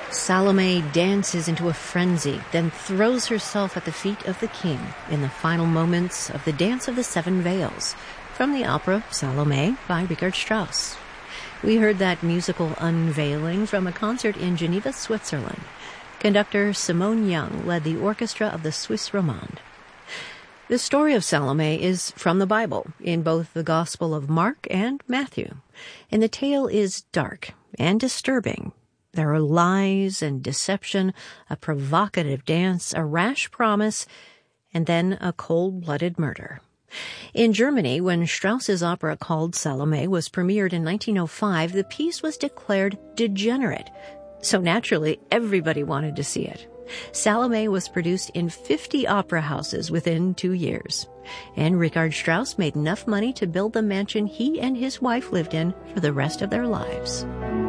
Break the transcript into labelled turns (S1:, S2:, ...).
S1: Salome dances into a frenzy, then throws herself at the feet of the king in the final moments of the Dance of the Seven Veils, from the opera Salome by Richard Strauss. We heard that musical unveiling from a concert in Geneva, Switzerland. Conductor Simone Young led the orchestra of the Suisse Romande. The story of Salome is from the Bible, in both the Gospel of Mark and Matthew, and the tale is dark and disturbing. There are lies and deception, a provocative dance, a rash promise, and then a cold-blooded murder. In Germany, when Strauss's opera called Salome was premiered in 1905, the piece was declared degenerate. So naturally, everybody wanted to see it. Salome was produced in 50 opera houses within 2 years. And Richard Strauss made enough money to build the mansion he and his wife lived in for the rest of their lives.